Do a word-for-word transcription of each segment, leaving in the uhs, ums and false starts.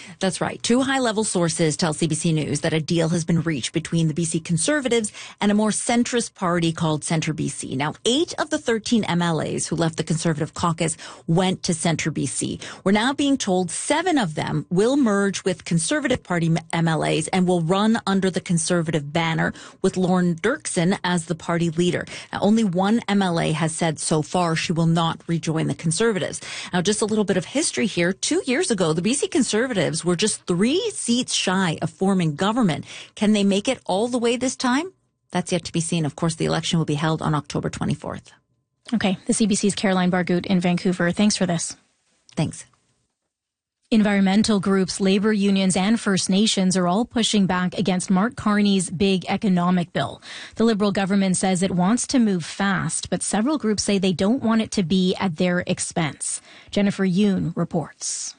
That's right. Two high-level sources tell C B C News that a deal has been reached between the B C Conservatives and a more centrist party called Centre B C. Now, eight of the thirteen M L As who left the Conservative caucus went to Centre B C. We're now being told seven of them will merge with Conservative Party M L As and will run under the Conservative banner with Lorne Dirksen as the party leader. Now, only one M L A has said so far she will not rejoin the Conservatives. Now, just a little bit of history here. Two years ago, the B C Conservatives were just three seats shy of forming government. Can they make it all the way this time? That's yet to be seen. Of course, the election will be held on October twenty-fourth. Okay. The C B C's Caroline Bargout in Vancouver. Thanks for this. Thanks. Environmental groups, labor unions, and First Nations are all pushing back against Mark Carney's big economic bill. The Liberal government says it wants to move fast, but several groups say they don't want it to be at their expense. Jennifer Yoon reports.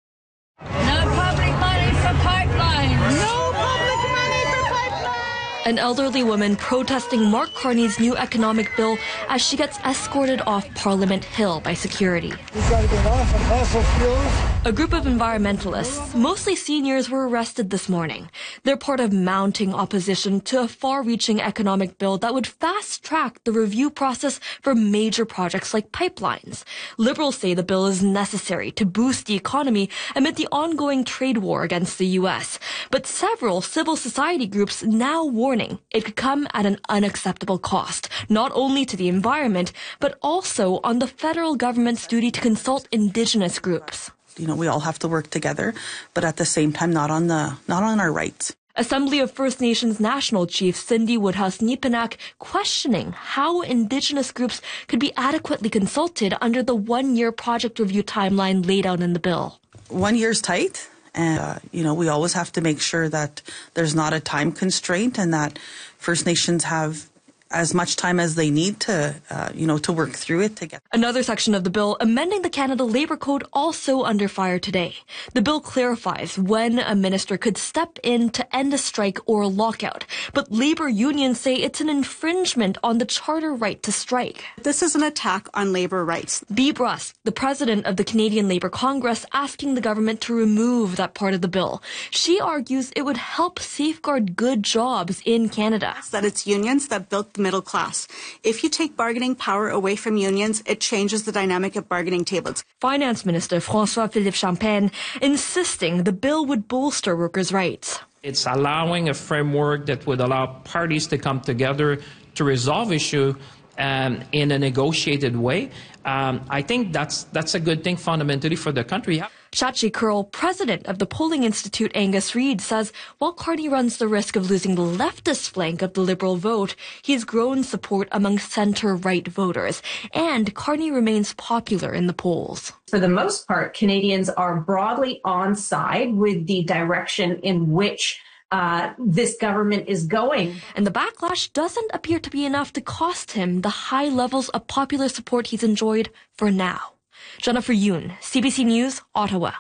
No public money for pipelines. No public money for pipelines. An elderly woman protesting Mark Carney's new economic bill as she gets escorted off Parliament Hill by security. We've got to get off of fossil fuels. A group of environmentalists, mostly seniors, were arrested this morning. They're part of mounting opposition to a far-reaching economic bill that would fast-track the review process for major projects like pipelines. Liberals say the bill is necessary to boost the economy amid the ongoing trade war against the U S. But several civil society groups now warning it could come at an unacceptable cost, not only to the environment, but also on the federal government's duty to consult Indigenous groups. You know, we all have to work together, but at the same time, not on the not on our rights. Assembly of First Nations National Chief Cindy Woodhouse-Nipinak questioning how Indigenous groups could be adequately consulted under the one-year project review timeline laid out in the bill. One year's tight, and uh, you know, we always have to make sure that there's not a time constraint and that First Nations have as much time as they need to, uh, you know, to work through it to get. Another section of the bill amending the Canada Labour Code also under fire today. The bill clarifies when a minister could step in to end a strike or a lockout, but labour unions say it's an infringement on the charter right to strike. This is an attack on labour rights. Bea Brusk, the president of the Canadian Labour Congress, asking the government to remove that part of the bill. She argues it would help safeguard good jobs in Canada. That it's unions that built the middle class. If you take bargaining power away from unions, it changes the dynamic of bargaining tables. Finance Minister François-Philippe Champagne insisting the bill would bolster workers' rights. It's allowing a framework that would allow parties to come together to resolve issue um, in a negotiated way. Um, I think that's that's a good thing fundamentally for the country. Shachi Kurl, president of the Polling Institute Angus Reid, says while Carney runs the risk of losing the leftist flank of the Liberal vote, he's grown support among centre-right voters, and Carney remains popular in the polls. For the most part, Canadians are broadly on side with the direction in which Uh, this government is going. And the backlash doesn't appear to be enough to cost him the high levels of popular support he's enjoyed for now. Jennifer Yoon, C B C News, Ottawa.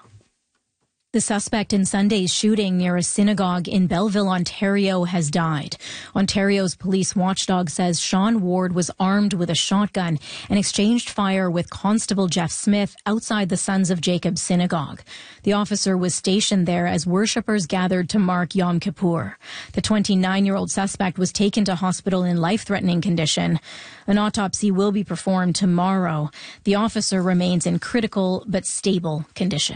The suspect in Sunday's shooting near a synagogue in Belleville, Ontario, has died. Ontario's police watchdog says Sean Ward was armed with a shotgun and exchanged fire with Constable Jeff Smith outside the Sons of Jacob synagogue. The officer was stationed there as worshippers gathered to mark Yom Kippur. The twenty-nine-year-old suspect was taken to hospital in life-threatening condition. An autopsy will be performed tomorrow. The officer remains in critical but stable condition.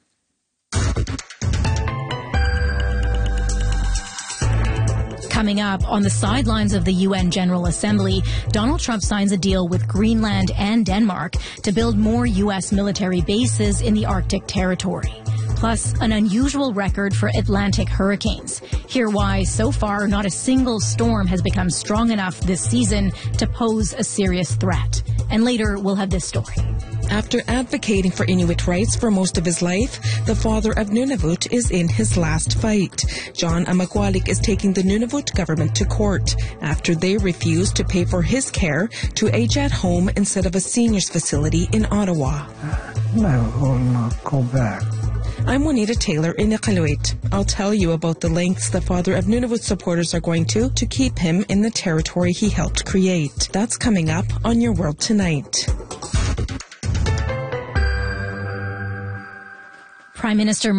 Coming up, on the sidelines of the U N General Assembly, Donald Trump signs a deal with Greenland and Denmark to build more U S military bases in the Arctic territory. Plus, an unusual record for Atlantic hurricanes. Hear why, so far, not a single storm has become strong enough this season to pose a serious threat. And later, we'll have this story. After advocating for Inuit rights for most of his life, the father of Nunavut is in his last fight. John Amakwalik is taking the Nunavut government to court after they refused to pay for his care to age at home instead of a seniors facility in Ottawa. I will not go back. I'm Juanita Taylor in Iqaluit. I'll tell you about the lengths the father of Nunavut supporters are going to to keep him in the territory he helped create. That's coming up on Your World Tonight. Prime Minister